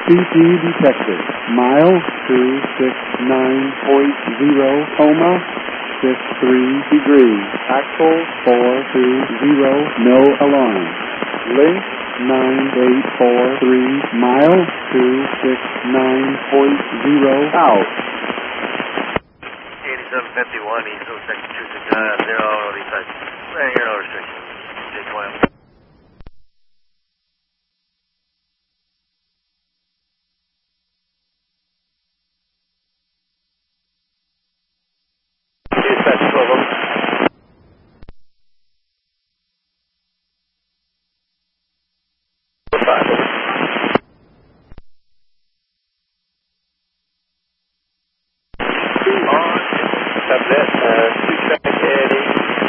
CP detected. Mile 269.0, Homa, 63 degrees. Axle 420, no alarm. Link 9843, mile 269.0, out. 8751, East 02, 0 research. No restriction. J20.